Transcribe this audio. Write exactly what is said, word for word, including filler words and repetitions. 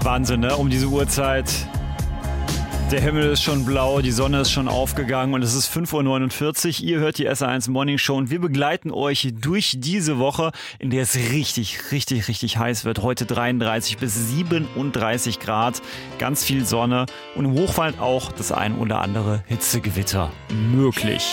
Wahnsinn, ne? Um diese Uhrzeit. Der Himmel ist schon blau, die Sonne ist schon aufgegangen und es ist fünf Uhr neunundvierzig. Ihr hört die S R eins Morning Show und wir begleiten euch durch diese Woche, in der es richtig, richtig, richtig heiß wird. Heute dreiunddreißig bis siebenunddreißig Grad, ganz viel Sonne und im Hochwald auch das ein oder andere Hitzegewitter möglich.